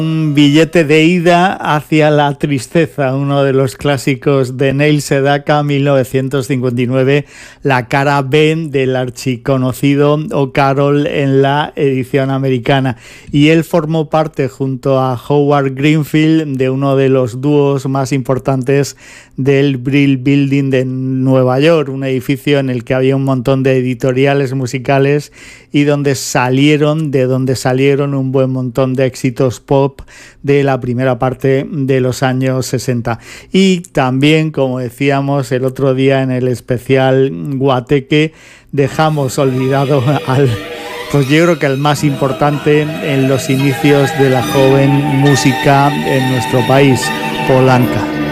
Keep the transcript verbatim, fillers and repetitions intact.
Un billete de ida hacia la tristeza, uno de los clásicos de Neil Sedaka, mil novecientos cincuenta y nueve, la cara B del archiconocido O'Carroll en la edición americana. Y él formó parte, junto a Howard Greenfield, de uno de los dúos más importantes del Brill Building de Nueva York, un edificio en el que había un montón de editoriales musicales y donde salieron, de donde salieron un buen montón de éxitos pop de la primera parte de los años sesenta. Y también, como decíamos el otro día en el especial Guateque, dejamos olvidado al, pues yo creo que el más importante en los inicios de la joven música en nuestro país, Polanca.